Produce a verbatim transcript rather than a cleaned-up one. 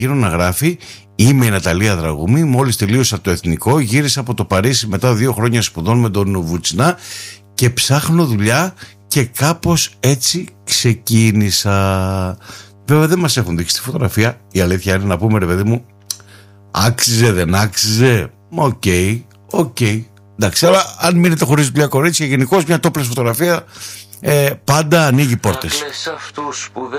Γύρω να γράφει: είμαι η Ναταλία Δραγούμη. Μόλις τελείωσα το εθνικό, γύρισα από το Παρίσι μετά δύο χρόνια σπουδών με τον Βουτσινά και ψάχνω δουλειά και κάπως έτσι ξεκίνησα. Βέβαια δεν μας έχουν δείξει τη φωτογραφία. Η αλήθεια είναι να πούμε, ρε παιδί μου, άξιζε, δεν άξιζε. Οκ, okay, οκ. Okay. Εντάξει, αλλά αν μείνετε χωρίς δουλειά, κορίτσια, γενικώς μια τόπλες φωτογραφία ε, πάντα ανοίγει πόρτες.